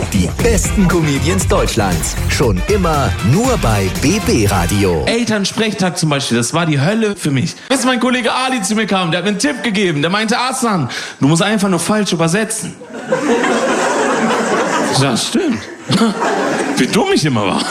Die besten Comedians Deutschlands. Schon immer nur bei BB Radio. Elternsprechtag zum Beispiel, das war die Hölle für mich. Bis mein Kollege Ali zu mir kam, der hat mir einen Tipp gegeben. Der meinte, Arslan, du musst einfach nur falsch übersetzen. Ja, stimmt. Wie dumm ich immer war.